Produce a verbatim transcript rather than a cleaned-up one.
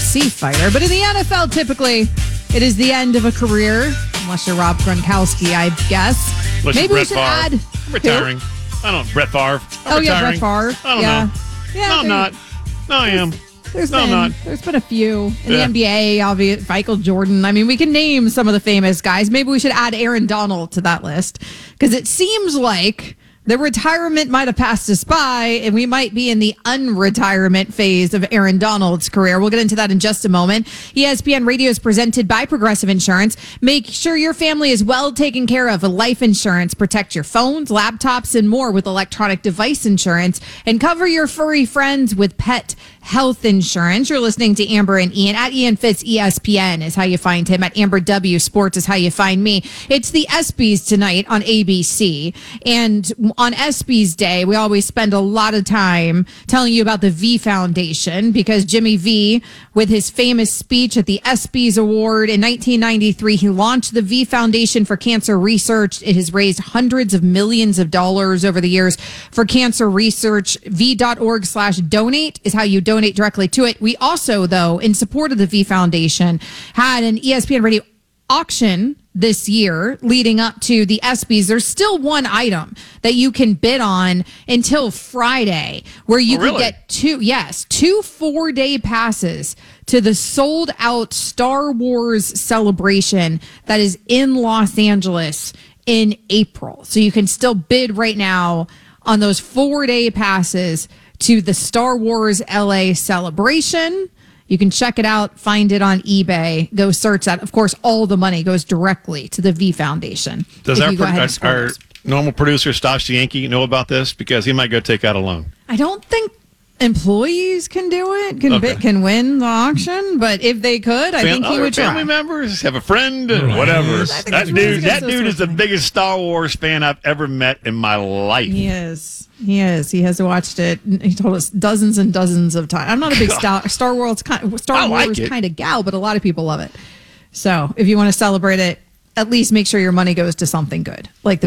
C fighter. But in the N F L, typically, it is the end of a career, unless you're Rob Gronkowski, I guess. Unless Maybe we Brett should Favre. add... I'm retiring. Who? I don't Brett Favre. I'm oh, retiring. yeah, Brett Favre. I don't yeah. know. Yeah, no, I'm there- not. No, I am. There's no, been, I'm not. There's been a few. In the Yeah. N B A, obviously, Michael Jordan. I mean, we can name some of the famous guys. Maybe we should add Aaron Donald to that list, because it seems like the retirement might have passed us by, and we might be in the unretirement phase of Aaron Donald's career. We'll get into that in just a moment. E S P N Radio is presented by Progressive Insurance. Make sure your family is well taken care of with life insurance. Protect your phones, laptops, and more with electronic device insurance. And cover your furry friends with pet health insurance. You're listening to Amber and Ian. At Ian Fitz, E S P N is how you find him. At Amber W Sports is how you find me. It's the ESPYs tonight on A B C. And on ESPYs Day, we always spend a lot of time telling you about the V Foundation, because Jimmy V, with his famous speech at the ESPYs Award in nineteen ninety-three, he launched the V Foundation for Cancer Research. It has raised hundreds of millions of dollars over the years for cancer research. V.org slash donate is how you donate directly to it. We also, though, in support of the V Foundation, had an E S P N Radio auction this year leading up to the ESPYs. There's still one item that you can bid on until Friday, where you Oh, could really? get two, yes, two four-day passes to the sold-out Star Wars celebration that is in Los Angeles in April. So you can still bid right now on those four-day passes to the Star Wars L A celebration. You can check it out, find it on eBay, go search that. Of course, all the money goes directly to the V Foundation. Does if our, you go pro- ahead our, and scroll our those. normal producer, Stash Yankee, know about this? Because he might go take out a loan. I don't think employees can do it, can Okay. bid, can win the auction, but if they could, I Fam- think he other would try. family members, have a friend, whatever. think That it's really dude, that against dude those is the things. biggest Star Wars fan I've ever met in my life. He is. He is. He has watched it. He told us dozens and dozens of times. I'm not a big Star, Star Wars kind, Star I like Wars it. kind of gal, but a lot of people love it. So if you want to celebrate it, at least make sure your money goes to something good, like the